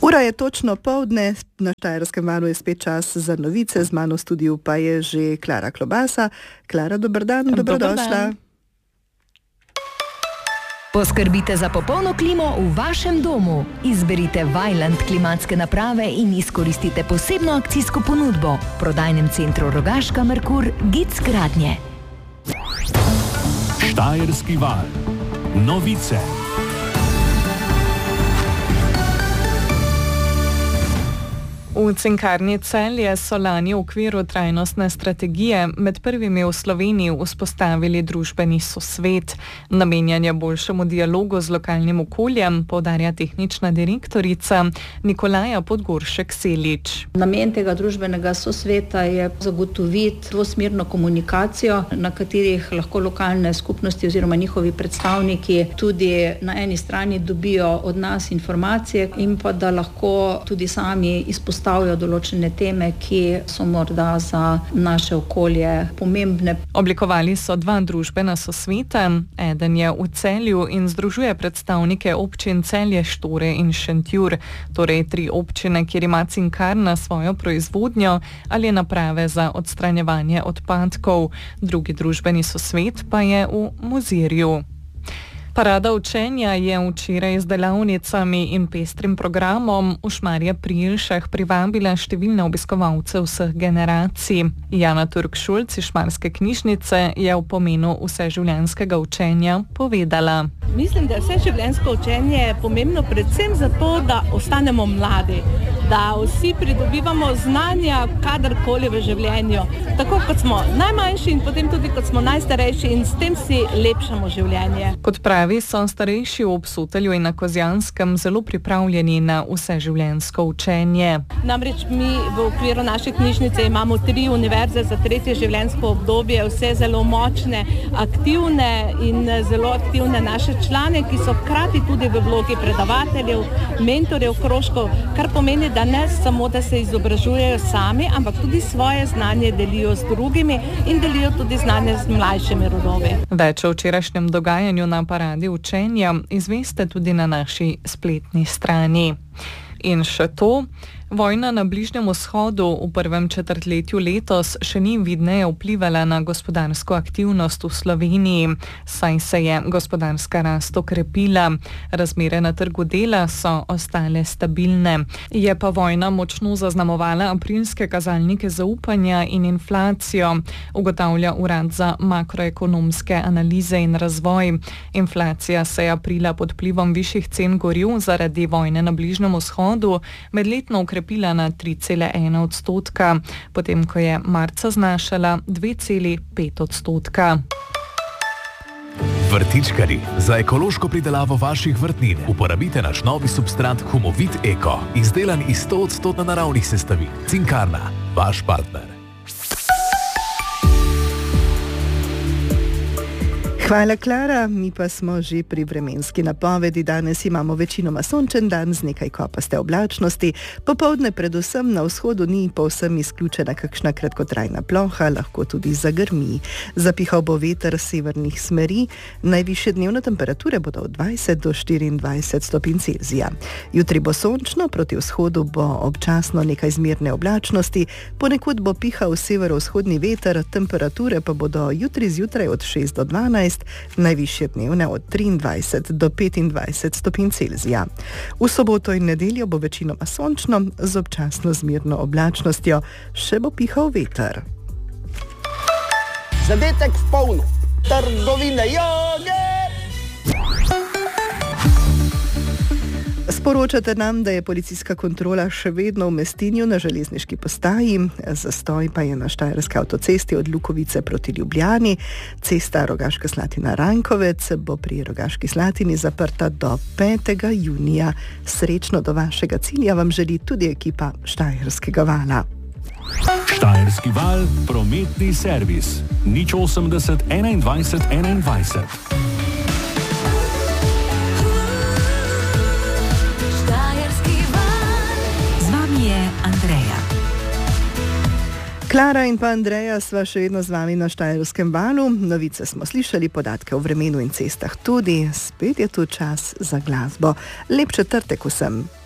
Ura je točno poldne, na Štajerskem valu je spet čas za novice, z mano v studiu pa je že Klara Klobasa. Klara, dober dan, dobrodošla. Poskrbite za popolno klimo v vašem domu. Izberite Vaillant klimatske naprave in izkoristite posebno akcijsko ponudbo v prodajnem centru Rogaška Merkur Gic Gradnje. Štajerski val. Novice. V Cinkarni Celje so lani v okviru trajnostne strategije med prvimi v Sloveniji vzpostavili družbeni sosvet. Namenjen je boljšemu dialogu z lokalnim okoljem, poudarja tehnična direktorica Nikolaja Podgoršek-Selič. Namen tega družbenega sosveta je zagotoviti dvosmerno komunikacijo, na katerih lahko lokalne skupnosti oziroma njihovi predstavniki tudi na eni strani dobijo od nas informacije in pa da lahko tudi sami izpostavijo določene teme, ki so morda za naše okolje pomembne. Oblikovali so 2 družbena sosveta. Eden je v Celju in združuje predstavnike občin Celje, Štore in Šentjur, torej 3 občine, kjer ima Cinkarna svojo proizvodnjo ali naprave za odstranjevanje odpadkov. Drugi družbeni sosvet pa je v Mozirju. Parada učenja je včeraj z delavnicami in pestrim programom v Šmarje pri Jelšah privabila številne obiskovalce vseh generacij. Jana Turk-Šulc iz Šmarske knjižnice je v pomenu vseživljenjskega učenja povedala. Mislim, da je vseživljenjsko učenje pomembno predvsem zato, da ostanemo mladi, da vsi pridobivamo znanja kadarkoli v življenju, tako kot smo najmanjši in potem tudi kot smo najstarejši in s tem si lepšamo življenje. Kot pravi, so starejši v Obsotelju in na Kozjanskem zelo pripravljeni na vseživljenjsko učenje. Namreč mi v okviru naše knjižnice imamo 3 univerze za 3. življenjsko obdobje, vse zelo močne, aktivne in zelo aktivne naše člane, ki so hkrati tudi v vlogi predavateljev, mentorjev, krožkov, kar pomeni, da ne samo, da se izobražujejo sami, ampak tudi svoje znanje delijo z drugimi in delijo tudi znanje z mlajšimi rodovi. Več o včerajšnjem dogajanju na paradi učenja izveste tudi na naši spletni strani. In še to. Vojna na Bližnjem vzhodu v prvem četrtletju letos še ni vidneje vplivala na gospodarsko aktivnost v Sloveniji, saj se je gospodarska rast okrepila. Razmere na trgu dela so ostale stabilne. Je pa vojna močno zaznamovala aprilske kazalnike zaupanja in inflacijo, ugotavlja Urad za makroekonomske analize in razvoj. Inflacija se je aprila pod vplivom višjih cen goriv zaradi vojne na Bližnjem vzhodu medletno ukrepila na 3,1%, potem ko je marca znašala 2,5%. Vrtičkarji, za ekološko pridelavo vaših vrtnin uporabite naš novi substrat Humovit Eko, izdelan iz 100% naravnih sestavin. Cinkarna, vaš partner. Hvala, Klara. Mi pa smo že pri vremenski napovedi. Danes imamo večinoma sončen dan z nekaj kopaste oblačnosti. Popoldne predvsem na vzhodu ni povsem izključena kakšna kratkotrajna ploha, lahko tudi zagrmi. Zapihal bo veter severnih smeri. Najvišje dnevne temperature bodo od 20 do 24 stopinj Celzija. Jutri bo sončno, proti vzhodu bo občasno nekaj zmerne oblačnosti, ponekod bo pihal severovzhodni veter, temperature pa bodo jutri zjutraj od 6 do 12, najvišje dnevne od 23 do 25 stopinj Celzija. V soboto in nedeljo bo večinoma sončno z občasno zmerno oblačnostjo, še bo pihal veter. Zadetek v polno. Trgovine joge! Sporočate nam, da je policijska kontrola še vedno v Mestinju na železniški postaji, zastoj pa je na Štajerski avtocesti od Lukovice proti Ljubljani. Cesta Rogaška Slatina-Rankovec bo pri Rogaški Slatini zaprta do 5. junija. Srečno do vašega cilja vam želi tudi ekipa Štajerskega vala. Štajerski val, prometni servis. 080 21 21. Klara in pa Andreja sva še vedno z vami na Štajerskem valu. Novice smo slišali, podatke o vremenu in cestah tudi. Spet je tu čas za glasbo. Lep četrtek vsem.